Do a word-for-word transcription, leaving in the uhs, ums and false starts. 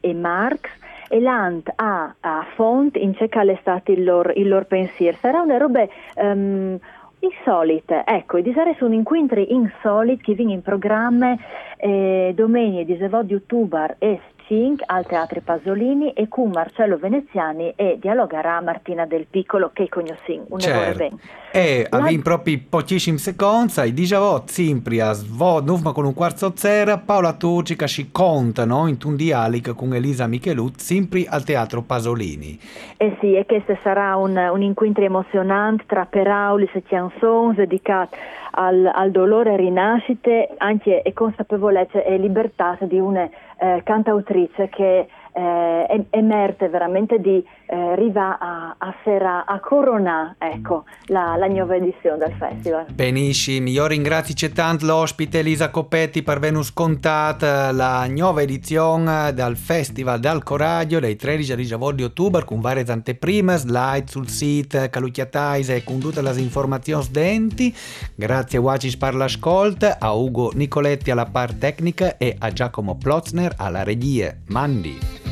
e Marx, e l'ant a, a font in c'è che è stato il loro, il loro pensiero. Sarà una roba um, insolite, ecco, di sarà su un incontro insolito che viene in programma eh, domenica diciannove di ottobre e cinque al Teatro Pasolini e con Marcello Veneziani e dialogherà Martina Del Piccolo che conosciamo un Certo. bene. E La... avem proprio pochissimi secondi, e diciamo sempre a svod, non con un quarto zera, Paola Turci che ci conta, no? In un dialogo con Elisa Michelut, sempre al Teatro Pasolini. Eh sì, e questo sarà un, un incontro emozionante tra parole e canzoni dedicate al, al dolore e rinascite, anche e consapevolezza e libertà di una eh, cantautrice che eh, emerge veramente di eh, arriva a, a, sera, a coronare ecco, la, la nuova edizione del festival. Benissimo, io ringrazio tanto l'ospite Elisa Coppetti per averci scontata la nuova edizione del Festival del Coraggio dai tredici al diciannove di ottobre con varie anteprime, slide sul sito Calucchiataise e con tutte le informazioni denti. Grazie a Wacis per l'ascolto, a Ugo Nicoletti alla parte tecnica e a Giacomo Plotzner alla regia. Mandi!